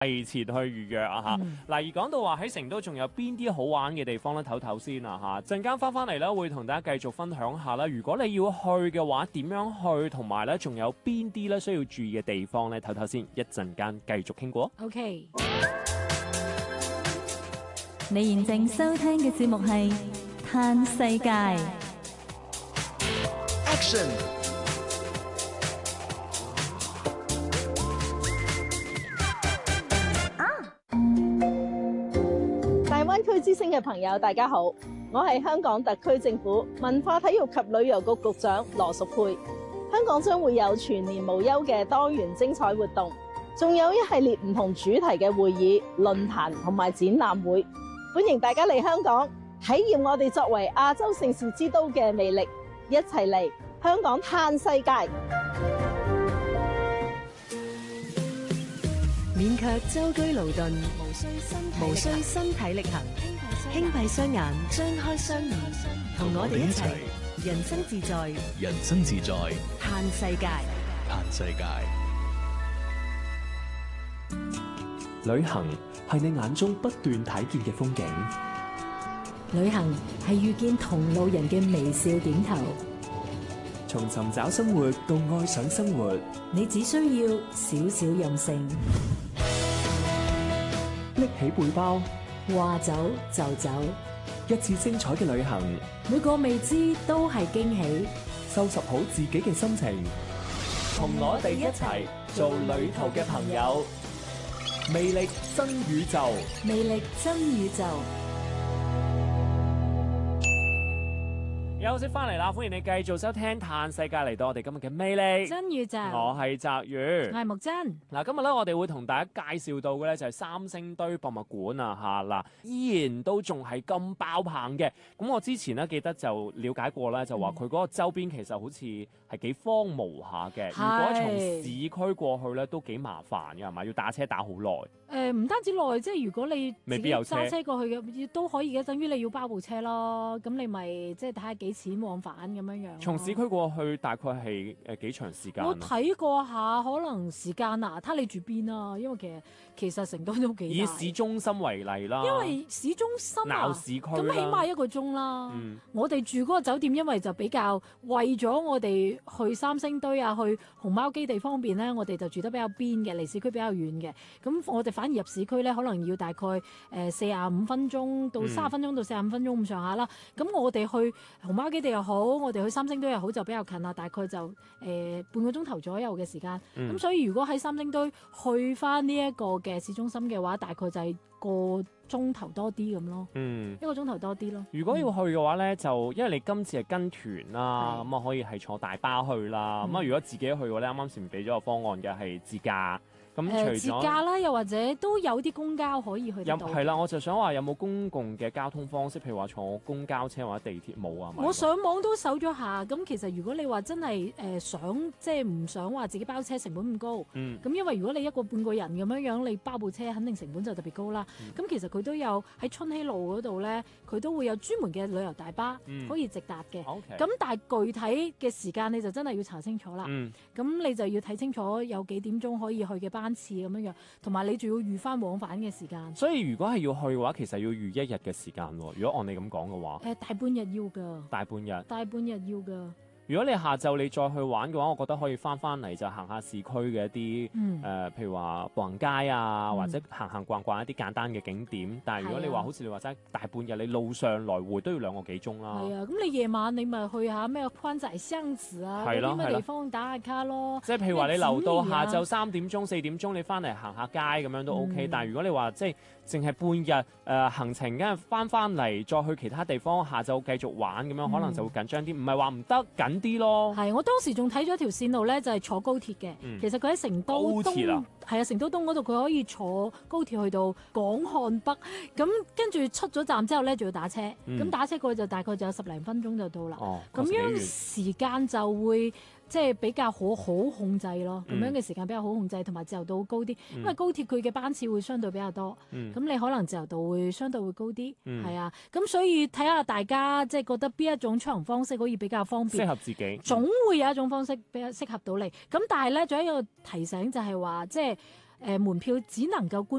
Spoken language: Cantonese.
提前去預約啊嚇。嗱，而講到話喺成都仲有邊啲好玩嘅地方咧，唞唞先啊嚇。陣間翻嚟咧，會同大家繼續分享下啦。如果你要去嘅話，點樣去，同埋咧仲有邊啲咧需要注意嘅地方咧，唞唞先。一陣間繼續傾過。 OK。 你現正收聽嘅節目係《嘆世界》。 Action！ 大灣區之聲嘅朋友，大家好，我係香港特區政府文化體育及旅遊局局長羅淑佩。香港將會有全年無休嘅多元精彩活動，仲有一系列唔同主題嘅會議、論壇同埋展覽會，歡迎大家嚟香港體驗我哋作為亞洲盛事之都嘅魅力，一齊嚟香港嘆世界。 免卻舟車勞頓，無需身體力行，輕閉雙眼，張開雙耳，同我哋一齊人生自在， 人生自在， 嘆世界， 嘆世界。 旅行係你眼中不斷睇見嘅風景， 旅行係遇見同路人嘅微笑點頭。 從尋找生活到愛上生活， 你只需要少少任性， 拎起背包， 話走就走， 一次精彩嘅旅行， 每個未知都係驚喜。 收拾好自己嘅心情，同我哋一齊做旅途嘅朋友。魅力真宇宙， 魅力真宇宙。 休息翻嚟啦，歡迎你繼續收聽《嘆世界》，嚟到我哋今日嘅魅力真宇宙。 我係澤宇， 我係木真。 嗱，今日咧我哋會同大家介紹到嘅咧就係三星堆博物館啊嚇嗱，依然都仲係咁爆棚嘅。咁我之前咧記得就了解過咧，就話佢嗰個周邊其實好似係幾荒蕪下嘅。如果從市區過去咧都幾麻煩嘅係咪？要打車打好耐。 唔單止耐，即係如果你未必有車揸車過去嘅都可以嘅，等於你要包部車咯。咁你咪即係睇下幾錢往返咁樣樣。 從市區過去大概係幾長時間？ 我睇過下，可能時間啊，睇你住邊啊。因為其實成都都幾大。 以市中心為例啦。 因為市中心鬧市區咁起碼1個鐘啦。 嗯、 我哋住嗰個酒店，因為就比較為咗我哋去三星堆啊、去熊貓基地方便咧，我哋就住得比較邊嘅，離市區比較遠嘅。咁我哋反而入市區咧，可能要大概45分鐘到30分鐘到45分鐘咁上下啦。咁我哋去熊貓基地又好，我哋去三星堆又好，就比較近啦，大概就半個鐘頭左右嘅時間。咁所以如果喺三星堆去翻呢一個嘅市中心嘅話，大概就係個鐘頭多啲咁咯。1個鐘頭多啲咯。 如果要去嘅話咧，就因為你今次係跟團啦，咁啊可以係坐大巴去啦。咁啊如果自己去嘅咧，啱啱前面俾咗個方案嘅係自駕。咁除咗自駕啦，又或者都有啲公交可以去得到。 係啦，我就想話有冇公共嘅交通方式，譬如話坐公交車或者地鐵冇啊？ 我上網都搜咗下，咁其實如果你話真係想即係唔想話自己包車成本咁高，咁因為如果你半個人咁樣你包部車肯定成本就特別高啦。咁其實佢都有喺春熙路嗰度咧，佢都會有專門嘅旅遊大巴可以直達嘅。咁但係具體嘅時間你就真係要查清楚啦。咁你就要睇清楚有幾點鐘可以去嘅班次咁樣，同埋你仲要預翻往返嘅時間。 所以如果係要去嘅話，其實要預1日嘅時間喎。如果按你咁講嘅話， 大半日要㗎。 大半日要㗎。 如果你下晝你再去玩嘅話，我覺得可以翻嚟就行下市區嘅一啲譬如話步行街啊，或者行逛一啲簡單嘅景點。但係如果你話好似你話齋大半日，你路上來回都要2個幾鐘啦。 係啊，咁你夜晚你咪去下咩寬窄巷子啊，嗰啲咩地方打下卡咯。 即係譬如話你留到下晝3點鐘、4點鐘，你翻嚟行下街咁樣都 OK。但係如果你話即係淨係半日行程，跟住翻嚟再去其他地方，下晝繼續玩咁樣，可能就會緊張啲。唔係話唔得，緊啲咯。 係，我當時仲睇咗條線路咧，就係坐高鐵嘅。其實佢喺成都東，係啊，成都東嗰度佢可以坐高鐵去到廣漢北，咁跟住出咗站之後咧，仲要打車。咁打車過去就大概就有10零分鐘就到啦。咁樣時間就會即係比較好控制咯。咁樣嘅時間比較好控制，同埋自由度高啲。因為高鐵佢嘅班次會相對比較多，咁你可能自由度會相對會高啲。係啊，咁所以睇下大家即係覺得邊一種出行方式可以比較方便， 適合自己。總會有一種方式比較適合到你。咁但係咧，仲有一個提醒就係話，即係門票只能夠觀